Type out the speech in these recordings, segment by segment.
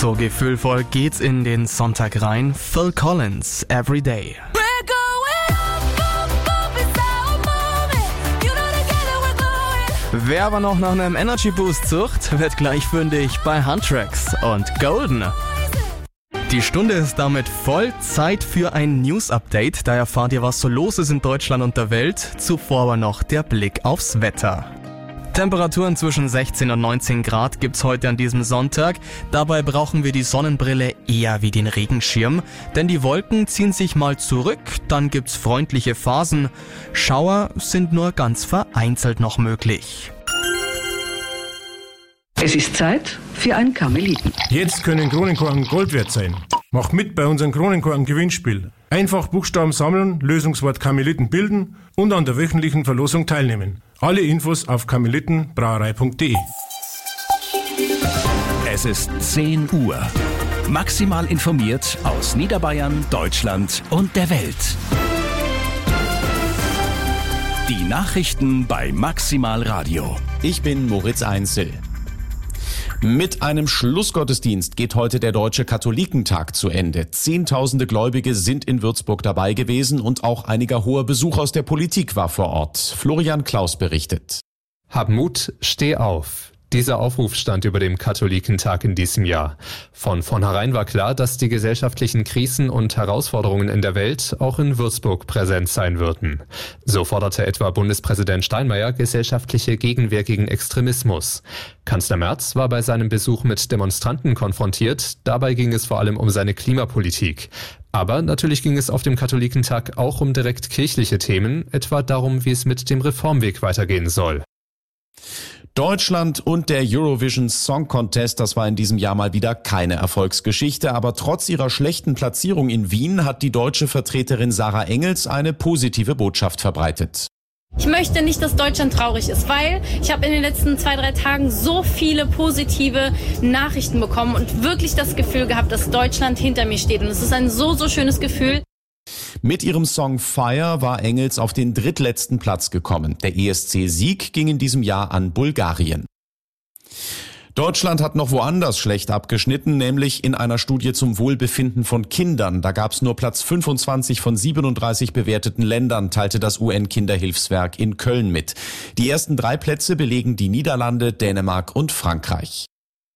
So gefühlvoll geht's in den Sonntag rein. Phil Collins, Every Day. Wer aber noch nach einem Energy Boost sucht, wird gleich fündig bei Huntrax und Golden. Die Stunde ist damit voll. Zeit für ein News-Update. Da erfahrt ihr, was so los ist in Deutschland und der Welt. Zuvor aber noch der Blick aufs Wetter. Temperaturen zwischen 16 und 19 Grad gibt's heute an diesem Sonntag. Dabei brauchen wir die Sonnenbrille eher wie den Regenschirm, denn die Wolken ziehen sich mal zurück, dann gibt's freundliche Phasen. Schauer sind nur ganz vereinzelt noch möglich. Es ist Zeit für ein Karmeliten. Jetzt können Kronenkorken Gold wert sein. Mach mit bei unserem Kronenkorken-Gewinnspiel. Einfach Buchstaben sammeln, Lösungswort Karmeliten bilden und an der wöchentlichen Verlosung teilnehmen. Alle Infos auf karmelitenbrauerei.de. Es ist 10 Uhr. Maximal informiert aus Niederbayern, Deutschland und der Welt. Die Nachrichten bei Maximal Radio. Ich bin Moritz Einzel. Mit einem Schlussgottesdienst geht heute der Deutsche Katholikentag zu Ende. Zehntausende Gläubige sind in Würzburg dabei gewesen und auch einiger hoher Besuch aus der Politik war vor Ort. Florian Klaus berichtet. Hab Mut, steh auf. Dieser Aufruf stand über dem Katholikentag in diesem Jahr. Von vornherein war klar, dass die gesellschaftlichen Krisen und Herausforderungen in der Welt auch in Würzburg präsent sein würden. So forderte etwa Bundespräsident Steinmeier gesellschaftliche Gegenwehr gegen Extremismus. Kanzler Merz war bei seinem Besuch mit Demonstranten konfrontiert. Dabei ging es vor allem um seine Klimapolitik. Aber natürlich ging es auf dem Katholikentag auch um direkt kirchliche Themen, etwa darum, wie es mit dem Reformweg weitergehen soll. Deutschland und der Eurovision Song Contest, das war in diesem Jahr mal wieder keine Erfolgsgeschichte, aber trotz ihrer schlechten Platzierung in Wien hat die deutsche Vertreterin Sarah Engels eine positive Botschaft verbreitet. Ich möchte nicht, dass Deutschland traurig ist, weil ich habe in den letzten 2-3 Tagen so viele positive Nachrichten bekommen und wirklich das Gefühl gehabt, dass Deutschland hinter mir steht. Und es ist ein so schönes Gefühl. Mit ihrem Song Fire war Engels auf den drittletzten Platz gekommen. Der ESC-Sieg ging in diesem Jahr an Bulgarien. Deutschland hat noch woanders schlecht abgeschnitten, nämlich in einer Studie zum Wohlbefinden von Kindern. Da gab es nur Platz 25 von 37 bewerteten Ländern, teilte das UN-Kinderhilfswerk in Köln mit. Die ersten 3 Plätze belegen die Niederlande, Dänemark und Frankreich.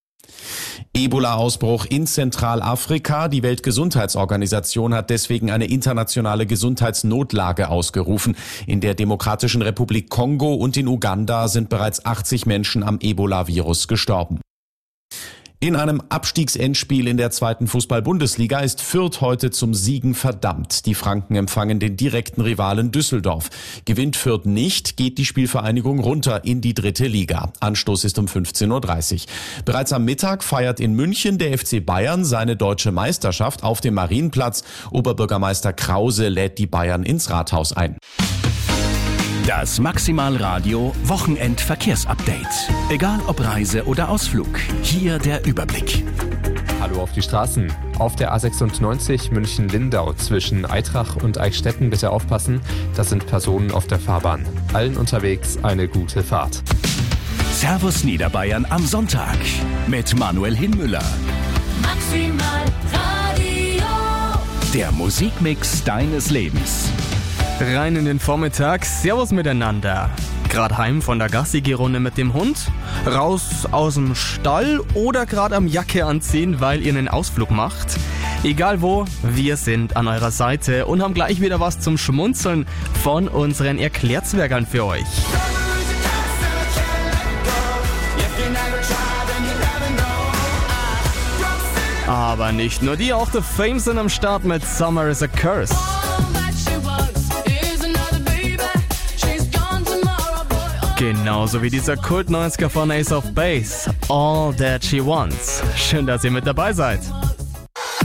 Ebola-Ausbruch in Zentralafrika. Die Weltgesundheitsorganisation hat deswegen eine internationale Gesundheitsnotlage ausgerufen. In der Demokratischen Republik Kongo und in Uganda sind bereits 80 Menschen am Ebola-Virus gestorben. In einem Abstiegsendspiel in der 2. Fußball-Bundesliga ist Fürth heute zum Siegen verdammt. Die Franken empfangen den direkten Rivalen Düsseldorf. Gewinnt Fürth nicht, geht die Spielvereinigung runter in die 3. Liga. Anstoß ist um 15.30 Uhr. Bereits am Mittag feiert in München der FC Bayern seine deutsche Meisterschaft auf dem Marienplatz. Oberbürgermeister Krause lädt die Bayern ins Rathaus ein. Das Maximal Radio Wochenendverkehrsupdate. Egal ob Reise oder Ausflug, hier der Überblick. Hallo auf die Straßen. Auf der A96 München-Lindau zwischen Eitrach und Eichstätten bitte aufpassen, da sind Personen auf der Fahrbahn. Allen unterwegs eine gute Fahrt. Servus Niederbayern am Sonntag mit Manuel Hinmüller. Maximal Radio. Der Musikmix deines Lebens. Rein in den Vormittag, servus miteinander. Grad heim von der Gassi-Runde mit dem Hund, raus aus dem Stall oder grad am Jacke anziehen, weil ihr einen Ausflug macht. Egal wo, wir sind an eurer Seite und haben gleich wieder was zum Schmunzeln von unseren Erklärzwerkern für euch. Aber nicht nur die, auch The Fame sind am Start mit Summer is a Curse. Genauso wie dieser Kult-90er von Ace of Base, All That She Wants. Schön, dass ihr mit dabei seid.